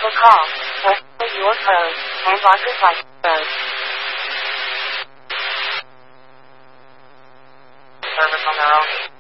successful call. Enter your code and log your flight code. Service on their own.